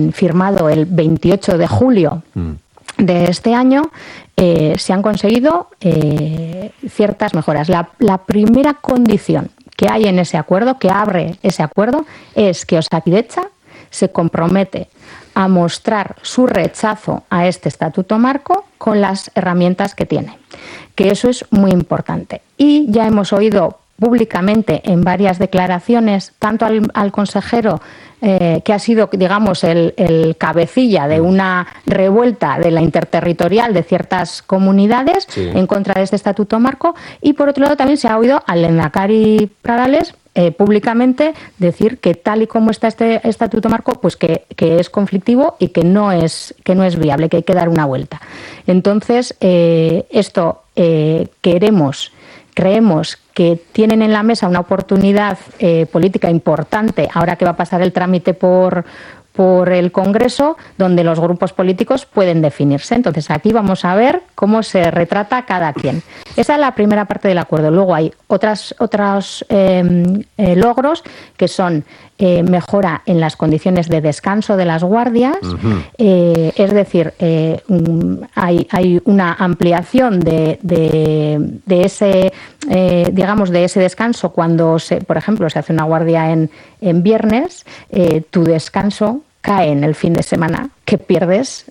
firmado el 28 de julio de este año, se han conseguido ciertas mejoras. La primera condición que hay en ese acuerdo, que abre ese acuerdo, es que Osakidetza se compromete a mostrar su rechazo a este estatuto marco con las herramientas que tiene, que eso es muy importante. Y ya hemos oído públicamente en varias declaraciones, tanto al consejero, que ha sido, digamos, el cabecilla de una revuelta de la interterritorial de ciertas comunidades en contra de este estatuto marco, y por otro lado también se ha oído al lehendakari Pradales públicamente decir que tal y como está este estatuto marco, pues que es conflictivo y que no es viable, que hay que dar una vuelta. Entonces, esto creemos que tienen en la mesa una oportunidad política importante ahora que va a pasar el trámite por el Congreso, donde los grupos políticos pueden definirse. Entonces, aquí vamos a ver cómo se retrata cada quien. Esa es la primera parte del acuerdo. Luego hay otros logros que son mejora en las condiciones de descanso de las guardias, es decir, hay una ampliación de ese descanso cuando, por ejemplo, se hace una guardia en viernes, tu descanso cae en el fin de semana que pierdes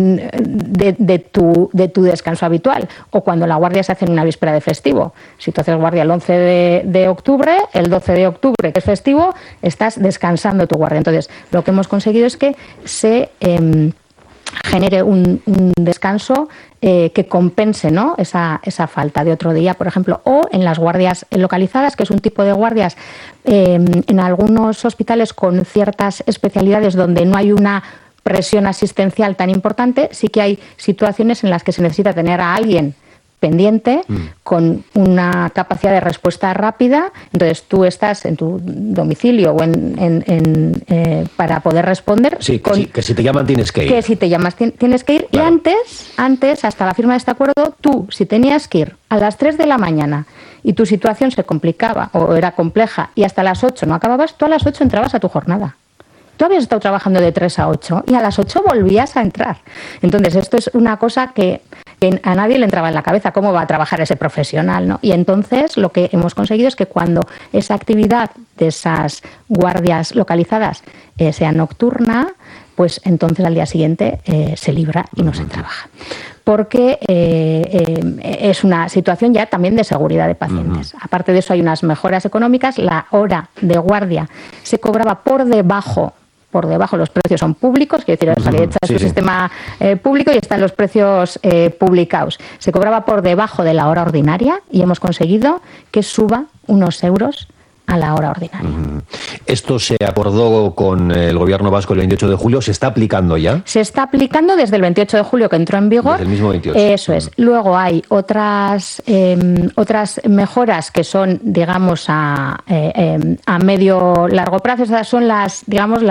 de tu descanso habitual, o cuando la guardia se hace en una víspera de festivo. Si tú haces guardia el 11 de octubre, el 12 de octubre, que es festivo, estás descansando tu guardia. Entonces, lo que hemos conseguido es que se genere un descanso que compense, ¿no?, esa falta de otro día, por ejemplo, o en las guardias localizadas, que es un tipo de guardias en algunos hospitales con ciertas especialidades donde no hay una presión asistencial tan importante. Sí que hay situaciones en las que se necesita tener a alguien pendiente con una capacidad de respuesta rápida. Entonces tú estás en tu domicilio o para poder responder. Sí, que si te llaman tienes que ir. Que si te llamas tienes que ir. Claro. Y antes, hasta la firma de este acuerdo, tú, si tenías que ir a las 3 de la mañana y tu situación se complicaba o era compleja y hasta las 8 no acababas, tú a las 8 entrabas a tu jornada. Tú habías estado trabajando de 3 a 8 y a las 8 volvías a entrar. Entonces, esto es una cosa que a nadie le entraba en la cabeza, cómo va a trabajar ese profesional, ¿no? Y entonces lo que hemos conseguido es que cuando esa actividad de esas guardias localizadas sea nocturna, pues entonces al día siguiente se libra y no se trabaja. Porque es una situación ya también de seguridad de pacientes. Aparte de eso, hay unas mejoras económicas. La hora de guardia se cobraba por debajo, los precios son públicos, quiere decir, Osakidetza es un sistema público y están los precios publicados. Se cobraba por debajo de la hora ordinaria y hemos conseguido que suba unos euros a la hora ordinaria. Esto se acordó con el Gobierno vasco el 28 de julio. ¿Se está aplicando ya? Se está aplicando desde el 28 de julio que entró en vigor. Desde el mismo 28. Eso es. Luego hay otras mejoras que son, digamos, a medio largo plazo. Esas son las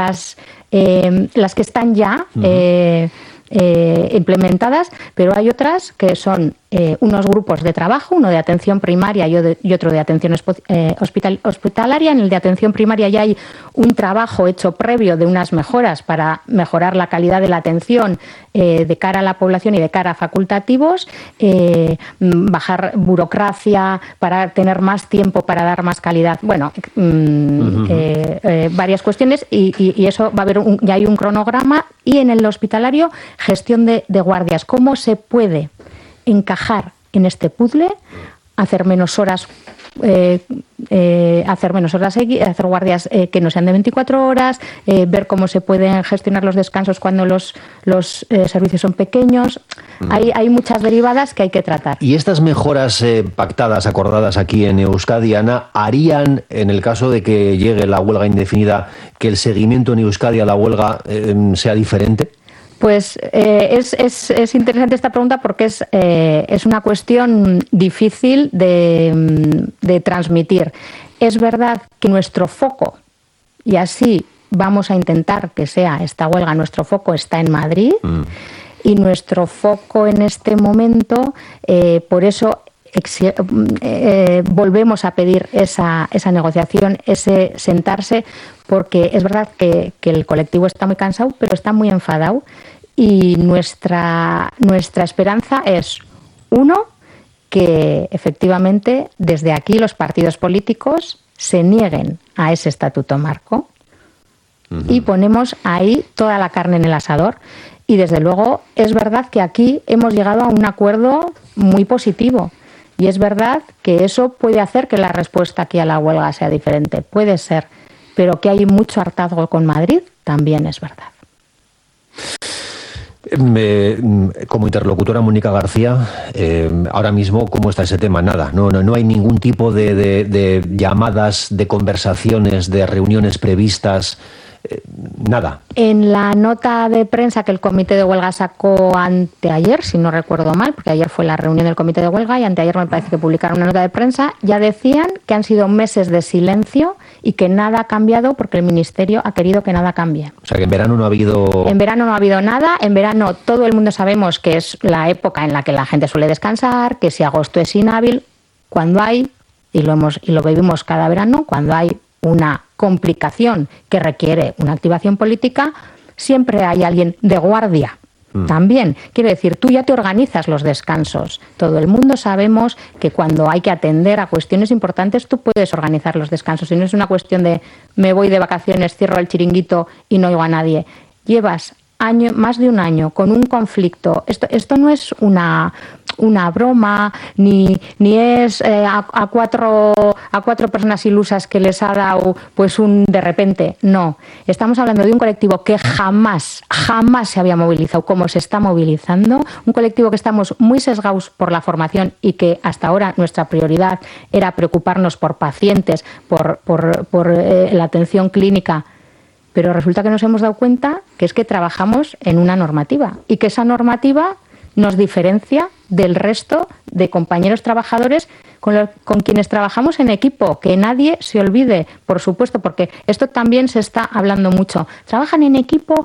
que están ya implementadas, pero hay otras que son unos grupos de trabajo, uno de atención primaria y otro de atención hospitalaria. En el de atención primaria ya hay un trabajo hecho previo de unas mejoras para mejorar la calidad de la atención de cara a la población y de cara a facultativos, bajar burocracia para tener más tiempo para dar más calidad. Bueno, varias cuestiones y eso va a haber ya hay un cronograma. Y en el hospitalario, gestión de guardias. ¿Cómo se puede encajar en este puzzle, hacer menos horas, hacer guardias que no sean de 24 horas, ver cómo se pueden gestionar los descansos cuando los servicios son pequeños? Hay muchas derivadas que hay que tratar. ¿Y estas mejoras pactadas, acordadas aquí en Euskadi, Ana, harían, en el caso de que llegue la huelga indefinida, que el seguimiento en Euskadi a la huelga sea diferente? Pues es interesante esta pregunta porque es una cuestión difícil de transmitir. Es verdad que nuestro foco, y así vamos a intentar que sea esta huelga, nuestro foco está en Madrid y nuestro foco en este momento, por eso volvemos a pedir esa negociación, ese sentarse, porque es verdad que el colectivo está muy cansado, pero está muy enfadado, y nuestra esperanza es, uno, que efectivamente desde aquí los partidos políticos se nieguen a ese estatuto marco, y ponemos ahí toda la carne en el asador. Y desde luego es verdad que aquí hemos llegado a un acuerdo muy positivo, y es verdad que eso puede hacer que la respuesta aquí a la huelga sea diferente, puede ser, pero que hay mucho hartazgo con Madrid también es verdad. Como interlocutora, Mónica García, ahora mismo, ¿cómo está ese tema? Nada, no hay ningún tipo de llamadas, de conversaciones, de reuniones previstas, nada. En la nota de prensa que el comité de huelga sacó anteayer, si no recuerdo mal, porque ayer fue la reunión del comité de huelga y anteayer me parece que publicaron una nota de prensa, ya decían que han sido meses de silencio y que nada ha cambiado porque el Ministerio ha querido que nada cambie. O sea, que en verano no ha habido... En verano no ha habido nada. En verano todo el mundo sabemos que es la época en la que la gente suele descansar, que si agosto es inhábil, cuando hay, y lo vivimos cada verano, cuando hay una complicación que requiere una activación política, siempre hay alguien de guardia. También, quiero decir, tú ya te organizas los descansos. Todo el mundo sabemos que cuando hay que atender a cuestiones importantes, tú puedes organizar los descansos. Y no es una cuestión de me voy de vacaciones, cierro el chiringuito y no oigo a nadie. Llevas más de un año con un conflicto. Esto no es una broma, ni es a cuatro personas ilusas que les ha dado pues un de repente. No, estamos hablando de un colectivo que jamás se había movilizado como se está movilizando, un colectivo que estamos muy sesgados por la formación y que hasta ahora nuestra prioridad era preocuparnos por pacientes, por la atención clínica. Pero resulta que nos hemos dado cuenta que es que trabajamos en una normativa y que esa normativa nos diferencia del resto de compañeros trabajadores con quienes trabajamos en equipo. Que nadie se olvide, por supuesto, porque esto también se está hablando mucho. Trabajan en equipo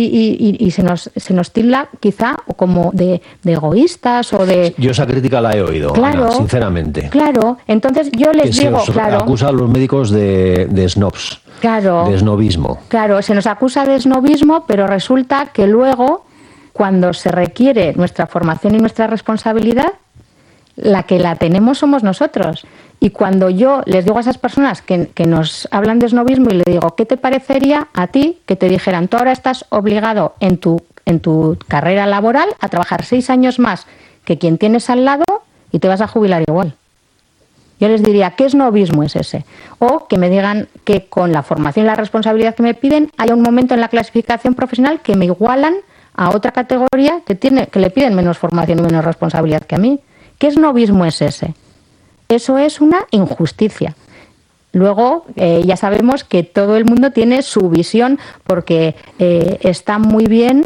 y se nos tilda quizá como de egoístas o de... Yo esa crítica la he oído, claro, Ana, sinceramente. Claro, entonces yo les digo... Se acusa a los médicos de snobs, claro, de snobismo. Claro, se nos acusa de snobismo, pero resulta que luego, cuando se requiere nuestra formación y nuestra responsabilidad, la que la tenemos somos nosotros. Y cuando yo les digo a esas personas que nos hablan de snobismo y le digo, ¿qué te parecería a ti que te dijeran, tú ahora estás obligado en tu carrera laboral a trabajar 6 años más que quien tienes al lado y te vas a jubilar igual? Yo les diría, ¿qué snobismo es ese? O que me digan que con la formación y la responsabilidad que me piden, haya un momento en la clasificación profesional que me igualan a otra categoría que le piden menos formación y menos responsabilidad que a mí. ¿Qué snobismo es ese? Eso es una injusticia. Luego, ya sabemos que todo el mundo tiene su visión porque está muy bien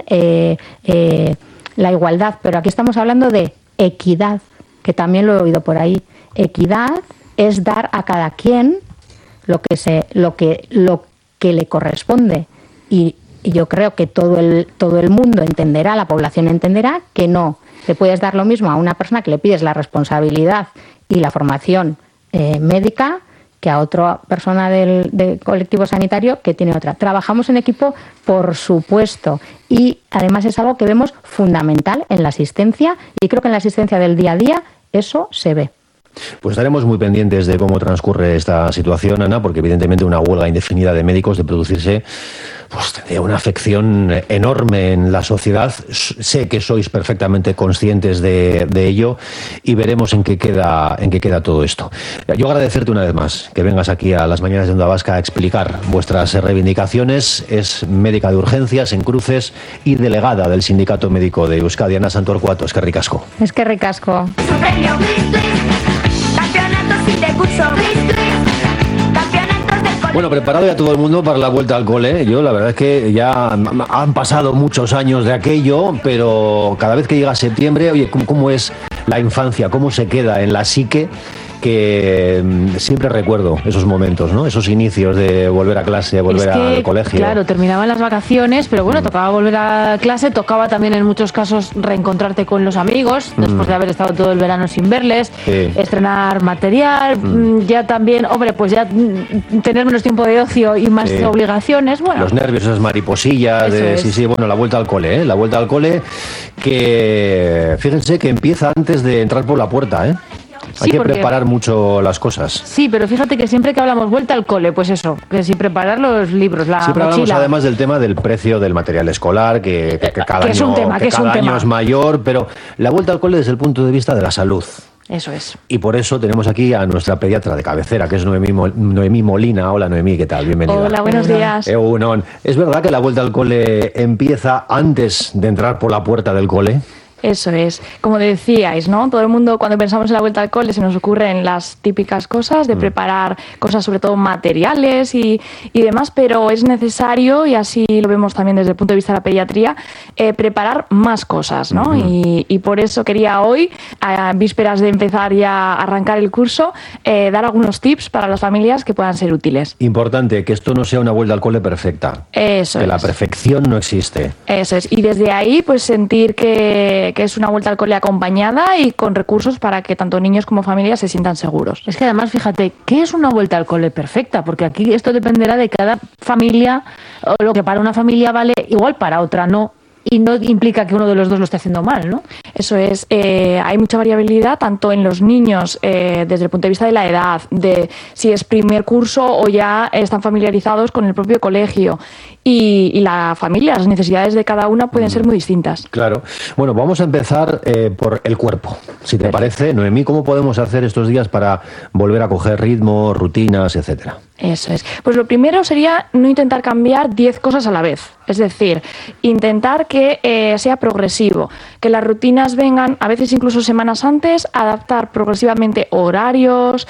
la igualdad, pero aquí estamos hablando de equidad, que también lo he oído por ahí. Equidad es dar a cada quien lo que le corresponde, y yo creo que todo el mundo entenderá, la población entenderá que no le puedes dar lo mismo a una persona que le pides la responsabilidad y la formación médica que a otra persona del colectivo sanitario que tiene otra. Trabajamos en equipo, por supuesto, y además es algo que vemos fundamental en la asistencia, y creo que en la asistencia del día a día eso se ve. Pues estaremos muy pendientes de cómo transcurre esta situación, Ana, porque evidentemente una huelga indefinida de médicos, de producirse, pues tendría una afección enorme en la sociedad. Sé que sois perfectamente conscientes de ello y veremos en qué queda todo esto. Yo agradecerte una vez más que vengas aquí a las mañanas de Onda Vasca a explicar vuestras reivindicaciones. Es médica de urgencias en Cruces y delegada del Sindicato Médico de Euskadi. Ana Santorcuato, eskerrik asko. Eskerrik asko. Bueno, preparado ya todo el mundo para la vuelta al cole. Yo la verdad es que ya han pasado muchos años de aquello, pero cada vez que llega septiembre, oye, ¿cómo es la infancia? ¿Cómo se queda en la psique que siempre recuerdo esos momentos, ¿no? Esos inicios de volver a clase, volver al colegio. Claro, terminaban las vacaciones, pero bueno, tocaba volver a clase, tocaba también en muchos casos reencontrarte con los amigos, después de haber estado todo el verano sin verles, estrenar material, ya también, hombre, pues ya tener menos tiempo de ocio y más obligaciones, bueno. Los nervios, esas mariposillas, bueno, la vuelta al cole, la vuelta al cole, que fíjense que empieza antes de entrar por la puerta, Hay que preparar mucho las cosas. Sí, pero fíjate que siempre que hablamos vuelta al cole, pues eso, que si preparar los libros, la siempre mochila. Hablamos además del tema del precio del material escolar, que cada año es mayor, pero la vuelta al cole desde el punto de vista de la salud. Eso es. Y por eso tenemos aquí a nuestra pediatra de cabecera, que es Noemí Molina. Hola, Noemí, ¿qué tal? Bienvenida. Hola, buenos días. ¿Es verdad que la vuelta al cole empieza antes de entrar por la puerta del cole? Eso es, como decíais, ¿no? Todo el mundo, cuando pensamos en la vuelta al cole, se nos ocurren las típicas cosas de preparar cosas, sobre todo materiales y demás, pero es necesario, y así lo vemos también desde el punto de vista de la pediatría, preparar más cosas, ¿no? Y por eso quería hoy, a vísperas de empezar ya a arrancar el curso, dar algunos tips para las familias que puedan ser útiles. Importante, que esto no sea una vuelta al cole perfecta. Eso que la perfección no existe. Eso es, y desde ahí, pues sentir que es una vuelta al cole acompañada y con recursos para que tanto niños como familias se sientan seguros. Es que además, fíjate, ¿qué es una vuelta al cole perfecta? Porque aquí esto dependerá de cada familia, o lo que para una familia vale, igual para otra no. Y no implica que uno de los dos lo esté haciendo mal, ¿no? Eso es. Hay mucha variabilidad tanto en los niños desde el punto de vista de la edad, de si es primer curso o ya están familiarizados con el propio colegio. Y la familia, las necesidades de cada una pueden ser muy distintas. Claro. Bueno, vamos a empezar por el cuerpo. Si te parece, Noemí, ¿cómo podemos hacer estos días para volver a coger ritmo, rutinas, etcétera? Eso es. Pues lo primero sería no intentar cambiar 10 cosas a la vez. Es decir, intentar que sea progresivo, que las rutinas vengan, a veces incluso semanas antes, adaptar progresivamente horarios,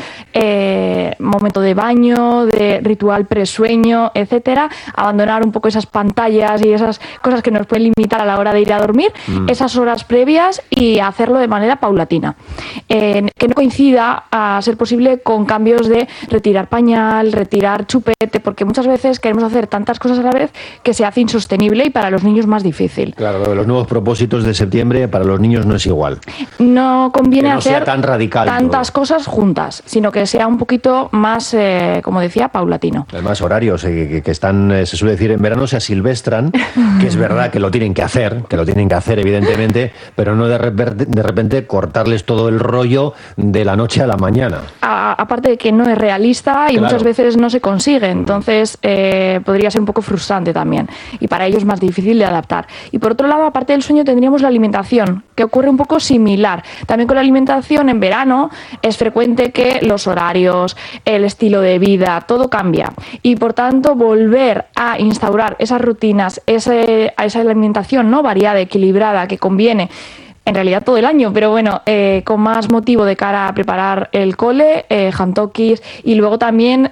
momento de baño, de ritual presueño, etcétera, abandonar un poco esas pantallas y esas cosas que nos pueden limitar a la hora de ir a dormir, esas horas previas, y hacerlo de manera paulatina. Que no coincida, a ser posible, con cambios de retirar pañal, retirar chupete, porque muchas veces queremos hacer tantas cosas a la vez que se hace insostenible y para los niños más difícil. Claro, los nuevos propósitos de septiembre para los niños no es igual. No conviene hacer tan radical tantas cosas juntas, sino que sea un poquito más, como decía, paulatino. Además, horarios que están, se suele decir, en verano se asilvestran, que es verdad que lo tienen que hacer evidentemente, pero no de repente cortarles todo el rollo de la noche a la mañana. Aparte de que no es realista y muchas veces no se consigue, entonces podría ser un poco frustrante también, y para ellos más difícil de adaptar. Y por otro lado, aparte del sueño, tendríamos la alimentación, que ocurre un poco similar. También con la alimentación en verano es frecuente que los horarios, el estilo de vida, todo cambia, y por tanto volver a instaurar esas rutinas, a esa alimentación, ¿no?, variada, equilibrada, que conviene en realidad todo el año, pero bueno, con más motivo de cara a preparar el cole, jantokis, y luego también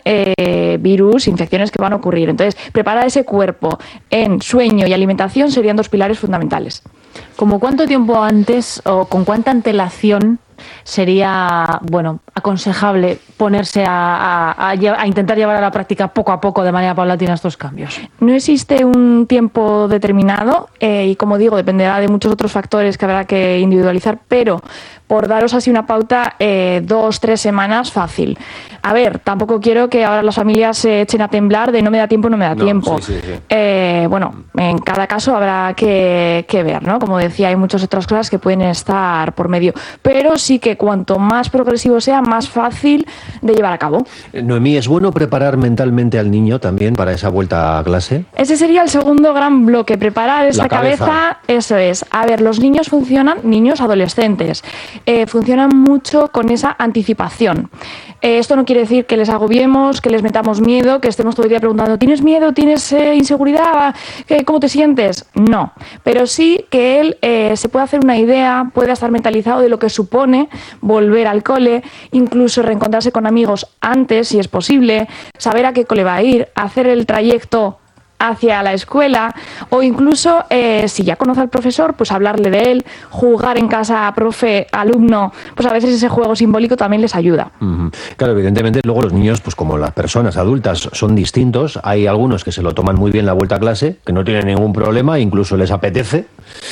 virus, infecciones que van a ocurrir. Entonces, preparar ese cuerpo en sueño y alimentación serían dos pilares fundamentales. ¿Cómo cuánto tiempo antes o con cuánta antelación sería, bueno, aconsejable ponerse a intentar llevar a la práctica poco a poco, de manera paulatina, estos cambios? No existe un tiempo determinado y, como digo, dependerá de muchos otros factores que habrá que individualizar, pero por daros así una pauta, 2-3 semanas fácil. A ver, tampoco quiero que ahora las familias se echen a temblar de no me da tiempo. Sí. Bueno, en cada caso habrá que ver, ¿no? Como decía, hay muchas otras cosas que pueden estar por medio, pero sí que cuanto más progresivo sea, más fácil de llevar a cabo. Noemí, ¿es bueno preparar mentalmente al niño también para esa vuelta a clase? Ese sería el segundo gran bloque, preparar esa cabeza. Eso es. A ver, los niños adolescentes, funcionan mucho con esa anticipación. Esto no quiere decir que les agobiemos, que les metamos miedo, que estemos todo el día preguntando, ¿tienes miedo? ¿Tienes inseguridad? ¿Cómo te sientes? No, pero sí que él se puede hacer una idea, puede estar mentalizado de lo que supone volver al cole, incluso reencontrarse con amigos antes, si es posible, saber a qué cole va a ir, hacer el trayecto hacia la escuela, o incluso si ya conoce al profesor, pues hablarle de él, jugar en casa profe-alumno, pues a veces ese juego simbólico también les ayuda. Claro, evidentemente luego los niños, pues como las personas adultas son distintos, hay algunos que se lo toman muy bien la vuelta a clase, que no tienen ningún problema, incluso les apetece,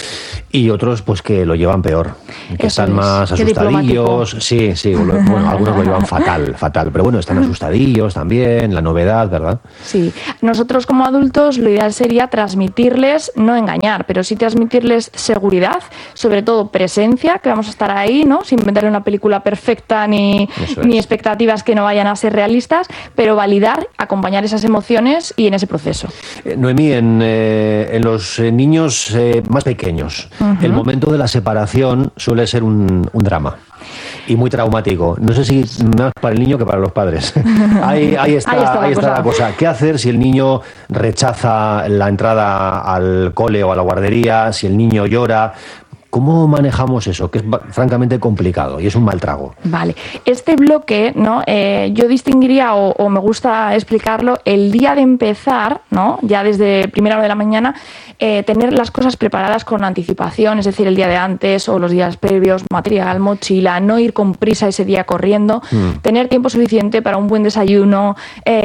y otros pues que lo llevan peor, que están más asustadillos. Sí, bueno, algunos lo llevan fatal, pero bueno, están asustadillos también, la novedad, ¿verdad? Sí, nosotros como adultos lo ideal sería transmitirles, no engañar, pero sí transmitirles seguridad, sobre todo presencia, que vamos a estar ahí, ¿no? Sin inventar una película perfecta ni expectativas que no vayan a ser realistas, pero validar, acompañar esas emociones y en ese proceso. Noemí, en los niños más pequeños, el momento de la separación suele ser un drama y muy traumático. No sé si más para el niño que para los padres. Ahí está la cosa. ¿Qué hacer si el niño rechaza la entrada al cole o a la guardería, si el niño llora? ¿Cómo manejamos eso? Que es francamente complicado y es un mal trago. Vale. Este bloque, ¿no? Yo distinguiría, o me gusta explicarlo, el día de empezar, ¿no? Ya desde primera hora de la mañana, tener las cosas preparadas con anticipación, es decir, el día de antes o los días previos, material, mochila, no ir con prisa ese día corriendo, tener tiempo suficiente para un buen desayuno,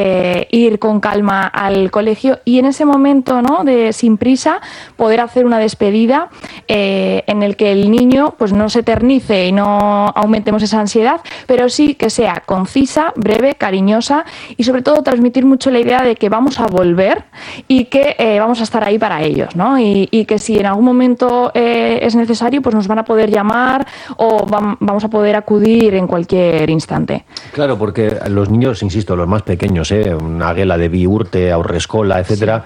ir con calma al colegio y en ese momento, ¿no? De sin prisa, poder hacer una despedida en el que el niño pues no se eternice y no aumentemos esa ansiedad, pero sí que sea concisa, breve, cariñosa y sobre todo transmitir mucho la idea de que vamos a volver y que vamos a estar ahí para ellos, ¿no? Y que si en algún momento es necesario, pues nos van a poder llamar o vamos a poder acudir en cualquier instante. Claro, porque los niños, insisto, los más pequeños, una Águila de Biurte, Haurreskola, etcétera,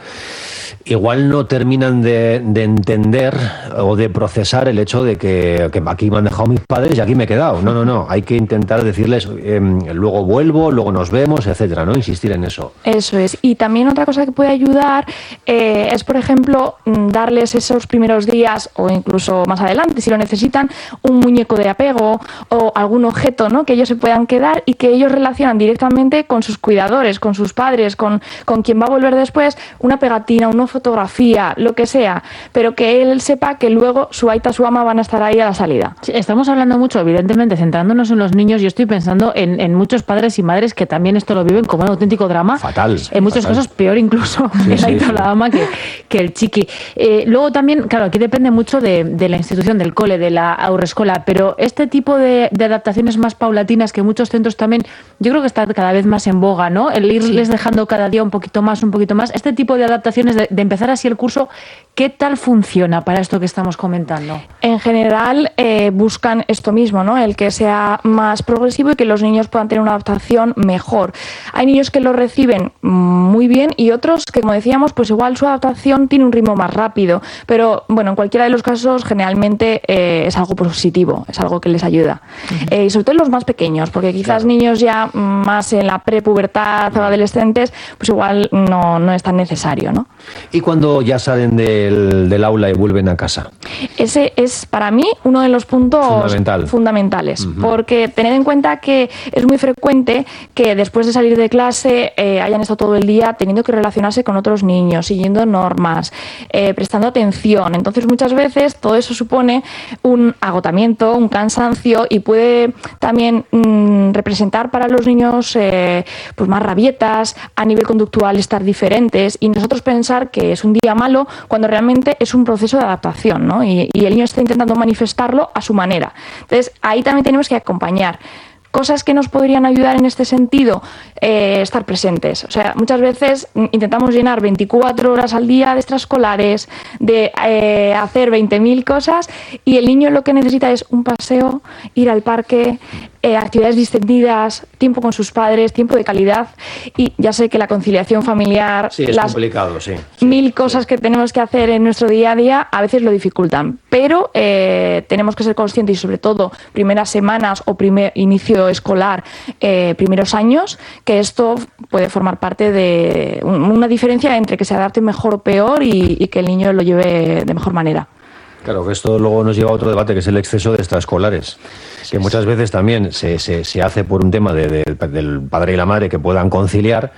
igual no terminan de entender o de procesar el hecho de que aquí me han dejado mis padres y aquí me he quedado. No. Hay que intentar decirles luego vuelvo, luego nos vemos, etcétera, ¿no? Insistir en eso. Eso es. Y también otra cosa que puede ayudar es, por ejemplo, darles esos primeros días o incluso más adelante, si lo necesitan, un muñeco de apego o algún objeto, ¿no? Que ellos se puedan quedar y que ellos relacionan directamente con sus cuidadores, con sus padres, con quien va a volver después, una pegatina, una fotografía, lo que sea, pero que él sepa que luego su aita, su ama van a estar ahí a la salida. Sí, estamos hablando mucho, evidentemente, centrándonos en los niños. Yo estoy pensando en muchos padres y madres que también esto lo viven como un auténtico drama. Fatal. En muchos casos peor incluso el aita o la ama que el chiqui. Luego también, claro, aquí depende mucho de la institución, del cole, de la haurreskola, pero este tipo de adaptaciones más paulatinas que muchos centros también, yo creo que está cada vez más en boga, ¿no? El irles dejando cada día un poquito más. Este tipo de adaptaciones de empezar así el curso, ¿qué tal funciona para esto que estamos comentando? En general buscan esto mismo, ¿no? El que sea más progresivo y que los niños puedan tener una adaptación mejor. Hay niños que lo reciben muy bien y otros que, como decíamos, pues igual su adaptación tiene un ritmo más rápido, pero bueno, en cualquiera de los casos generalmente es algo positivo, es algo que les ayuda. Y sobre todo en los más pequeños, porque quizás niños ya más en la prepubertad o adolescentes, pues igual no es tan necesario, ¿no? ¿Y cuando ya salen del aula y vuelven a casa? Ese es para mí uno de los puntos fundamentales, porque tened en cuenta que es muy frecuente que después de salir de clase hayan estado todo el día teniendo que relacionarse con otros niños, siguiendo normas, prestando atención. Entonces muchas veces todo eso supone un agotamiento, un cansancio y puede también representar para los niños pues más rabietas, a nivel conductual estar diferentes y nosotros pensar que es un día malo cuando realmente es un proceso de adaptación, ¿no? Y el niño está intentando manifestarlo a su manera. Entonces, ahí también tenemos que acompañar. Cosas que nos podrían ayudar en este sentido, estar presentes. O sea, muchas veces intentamos llenar 24 horas al día de extraescolares, de hacer 20.000 cosas y el niño lo que necesita es un paseo, ir al parque, actividades distendidas, tiempo con sus padres, tiempo de calidad y ya sé que la conciliación familiar, es complicado, mil cosas que tenemos que hacer en nuestro día a día a veces lo dificultan, pero tenemos que ser conscientes y sobre todo primeras semanas o primer inicio escolar, primeros años, que esto puede formar parte de una diferencia entre que se adapte mejor o peor y que el niño lo lleve de mejor manera. Claro, que esto luego nos lleva a otro debate, que es el exceso de extraescolares, que muchas veces también se hace por un tema del padre y la madre que puedan conciliar,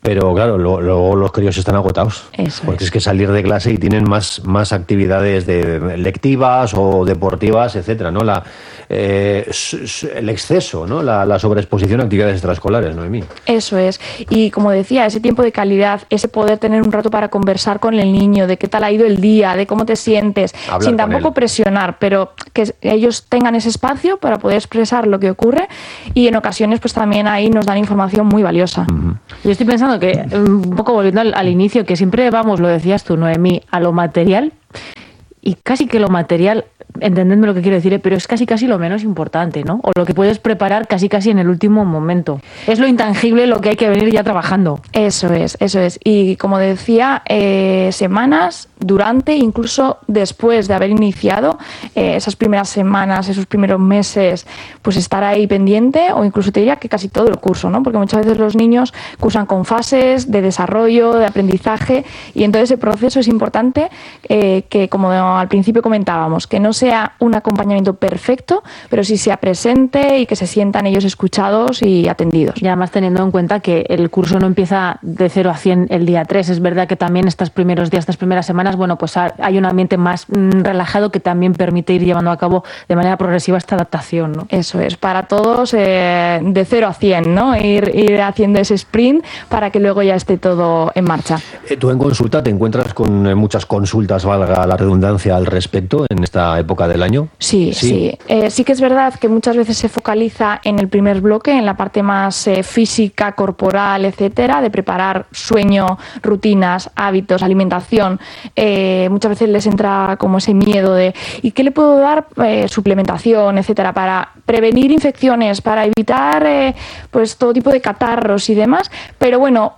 pero claro, luego los críos están agotados. Porque es que salir de clase y tienen más actividades lectivas o deportivas, etcétera, ¿no? El exceso, ¿no? La sobreexposición a actividades extraescolares, Noemí. Eso es. Y como decía, ese tiempo de calidad, ese poder tener un rato para conversar con el niño, de qué tal ha ido el día, de cómo te sientes, sin tampoco presionar, pero que ellos tengan ese espacio para poder expresar lo que ocurre, y en ocasiones pues también ahí nos dan información muy valiosa. Yo estoy pensando que, un poco volviendo al inicio, que siempre vamos, lo decías tú, Noemí, a lo material, y casi que lo material, entendedme lo que quiero decir, pero es casi lo menos importante, ¿no? O lo que puedes preparar casi en el último momento. Es lo intangible lo que hay que venir ya trabajando. Eso es. Y como decía, semanas, durante, incluso después de haber iniciado, esas primeras semanas, esos primeros meses, pues estar ahí pendiente, o incluso te diría que casi todo el curso, ¿no? Porque muchas veces los niños cursan con fases de desarrollo, de aprendizaje, y entonces ese proceso es importante, que como al principio comentábamos, que no sea un acompañamiento perfecto, pero sí sea presente y que se sientan ellos escuchados y atendidos. Y además teniendo en cuenta que el curso no empieza de 0 a 100 el día 3, es verdad que también estos primeros días, estas primeras semanas, bueno, pues hay un ambiente más relajado que también permite ir llevando a cabo de manera progresiva esta adaptación, ¿no? Eso es, para todos de 0 a 100, ¿no? Ir haciendo ese sprint para que luego ya esté todo en marcha. Tú en consulta te encuentras con muchas consultas, valga la redundancia, al respecto en esta época del año. Sí. Sí que es verdad que muchas veces se focaliza en el primer bloque, en la parte más física, corporal, etcétera, de preparar sueño, rutinas, hábitos, alimentación. Muchas veces les entra como ese miedo de ¿y qué le puedo dar? Suplementación, etcétera, para prevenir infecciones, para evitar pues todo tipo de catarros y demás. Pero bueno,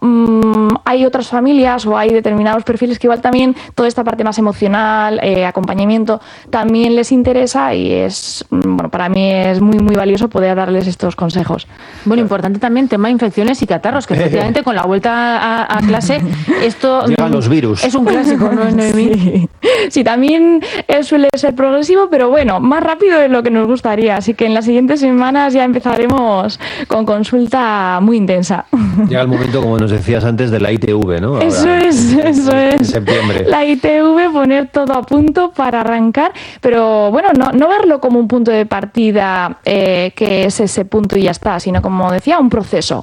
hay otras familias o hay determinados perfiles que igual también toda esta parte más emocional, acompañamiento, también les interesa, y es, bueno, para mí es muy valioso poder darles estos consejos. Bueno, importante también tema de infecciones y catarros, que efectivamente con la vuelta a clase esto llegan los virus. Es un clásico, ¿no, Noemí? Sí, también suele ser progresivo, pero bueno, más rápido de lo que nos gustaría, así que en las siguientes semanas ya empezaremos con consulta muy intensa. Llega el momento, como nos decías antes, de la ITV, ¿no? Ahora, eso es. En septiembre. La ITV, poner todo a punto para arrancar, pero bueno, no verlo como un punto de partida, que es ese punto y ya está, sino como decía, un proceso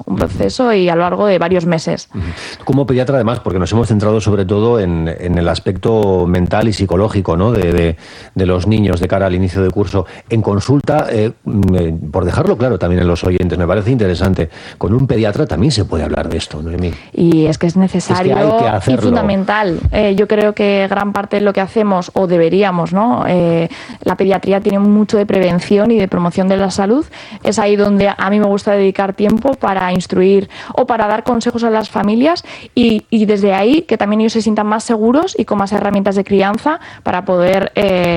y a lo largo de varios meses. Como pediatra, además, porque nos hemos centrado sobre todo en el aspecto mental y psicológico, ¿no? de los niños de cara al inicio del curso, en consulta, por dejarlo claro también en los oyentes, me parece interesante, con un pediatra también se puede hablar de esto, Noemí. Y es que es necesario, es que hay que hacerlo. Y fundamental. Yo creo que gran parte de lo que hacemos, o deberíamos, ¿no? La pediatría tiene mucho de prevención y de promoción de la salud. Es ahí donde a mí me gusta dedicar tiempo para instruir o para dar consejos a las familias, y desde ahí que también ellos se sientan más seguros y con más herramientas de crianza para poder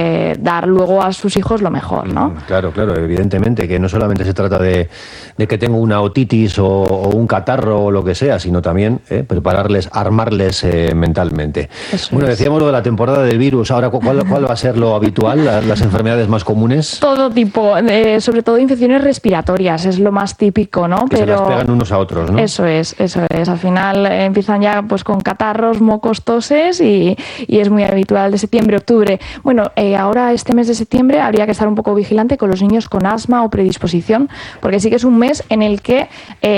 dar luego a sus hijos lo mejor, ¿no? Claro, evidentemente, que no solamente se trata de que tengo una otitis o un catarro o lo que sea, sino también prepararles, armarles mentalmente. Decíamos lo de la temporada del virus. Ahora, ¿cuál va a ser lo habitual, las enfermedades más comunes? Todo tipo, sobre todo infecciones respiratorias, es lo más típico, ¿no? Que pero se las pegan unos a otros, ¿no? Eso es. Al final empiezan ya pues con catarros, mocos, toses, y es muy habitual de septiembre, octubre. Bueno, ahora este mes de septiembre habría que estar un poco vigilante con los niños con asma o predisposición, porque sí que es un mes en el que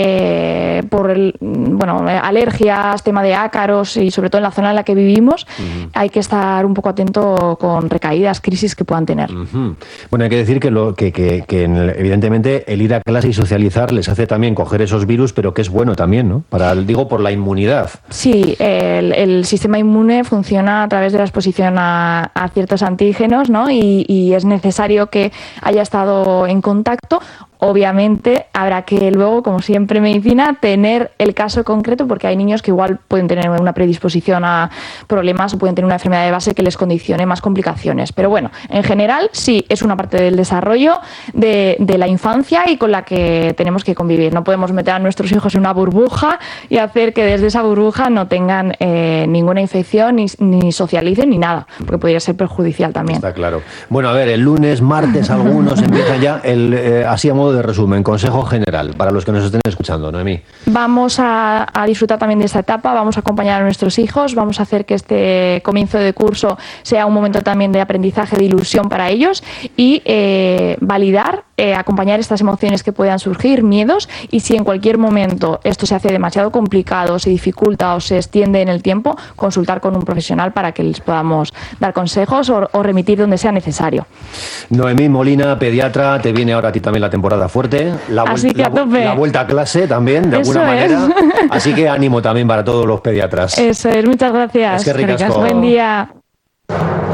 por alergias, tema de ácaros, y sobre todo en la zona en la que vivimos, hay que estar un poco atento con recaídas, crisis que puedan tener. Bueno, hay que decir que evidentemente el ir a clase y socializar les hace también coger esos virus, pero que es bueno también, ¿no? Por la inmunidad. Sí, el sistema inmune funciona a través de la exposición a ciertos antígenos, ¿no? Y es necesario que haya estado en contacto. Obviamente habrá que luego, como siempre en medicina, tener el caso concreto, porque hay niños que igual pueden tener una predisposición a problemas o pueden tener una enfermedad de base que les condicione más complicaciones. Pero bueno, en general sí es una parte del desarrollo de la infancia y con la que tenemos que convivir. No podemos meter a nuestros hijos en una burbuja y hacer que desde esa burbuja no tengan ninguna infección ni socialicen ni nada, porque podría ser perjudicial también. Está claro. Bueno, a ver, el lunes, martes, algunos empiezan ya así a modo modo de resumen, consejo general para los que nos estén escuchando, Noemí. Vamos a disfrutar también de esta etapa, vamos a acompañar a nuestros hijos, vamos a hacer que este comienzo de curso sea un momento también de aprendizaje, de ilusión para ellos y validar, acompañar estas emociones que puedan surgir, miedos, y si en cualquier momento esto se hace demasiado complicado, se dificulta o se extiende en el tiempo, consultar con un profesional para que les podamos dar consejos o remitir donde sea necesario. Noemí Molina, pediatra, te viene ahora a ti también la temporada fuerte, la vuelta a clase también, de alguna manera, así que ánimo también para todos los pediatras. Eso es, muchas gracias. Es que ricasco. Buen día.